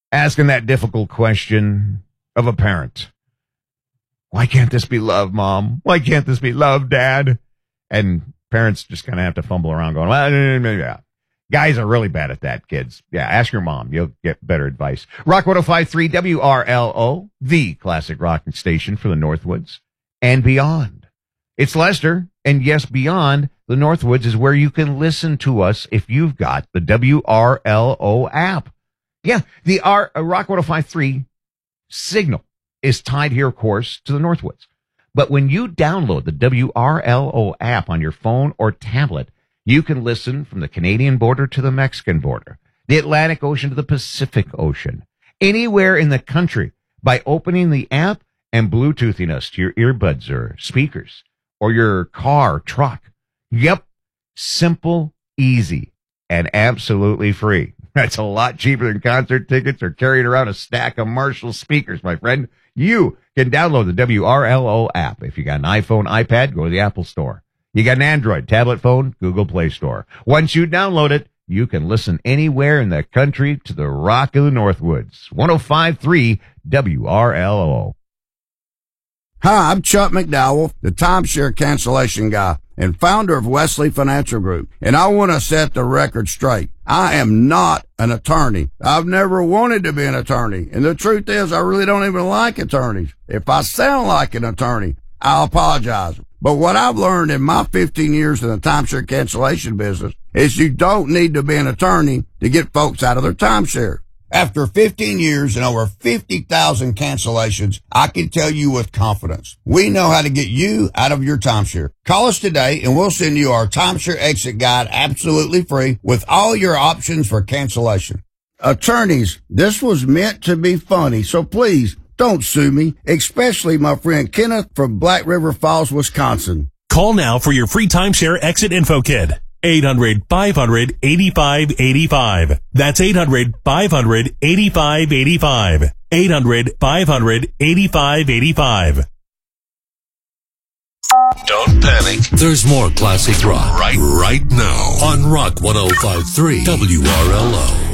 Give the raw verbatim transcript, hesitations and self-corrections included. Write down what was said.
asking that difficult question of a parent. Why can't this be love, Mom? Why can't this be love, Dad? And parents just kind of have to fumble around going, well, yeah. Guys are really bad at that, kids. Yeah, ask your mom. You'll get better advice. Rock one oh five point three W R L O, the classic rock station for the Northwoods and beyond. It's Lester, and yes, beyond the Northwoods is where you can listen to us if you've got the W R L O app. Yeah, the R, uh, Rock one oh five point three signal is tied here, of course, to the Northwoods. But when you download the W R L O app on your phone or tablet, you can listen from the Canadian border to the Mexican border, the Atlantic Ocean to the Pacific Ocean, anywhere in the country by opening the app and Bluetoothing us to your earbuds or speakers or your car, truck. Yep. Simple, easy, and absolutely free. That's a lot cheaper than concert tickets or carrying around a stack of Marshall speakers, my friend. You can download the W R L O app. If you got an iPhone, iPad, go to the Apple Store. You got an Android tablet phone, Google Play Store. Once you download it, you can listen anywhere in the country to the Rock of the Northwoods. one oh five point three W R L O. Hi, I'm Chuck McDowell, the timeshare cancellation guy and founder of Wesley Financial Group, and I want to set the record straight. I am not an attorney. I've never wanted to be an attorney, and the truth is I really don't even like attorneys. If I sound like an attorney, I'll apologize. But what I've learned in my fifteen years in the timeshare cancellation business is you don't need to be an attorney to get folks out of their timeshare. After fifteen years and over fifty thousand cancellations, I can tell you with confidence, we know how to get you out of your timeshare. Call us today and we'll send you our timeshare exit guide absolutely free with all your options for cancellation. Attorneys, this was meant to be funny, so please don't sue me, especially my friend Kenneth from Black River Falls, Wisconsin. Call now for your free timeshare exit info kit. eight hundred, five hundred, eighty-five eighty-five. That's eight hundred, five hundred, eighty-five eighty-five. eight hundred, five hundred, eighty-five eighty-five. Don't panic. There's more classic rock right, right now on Rock one oh five point three W R L O.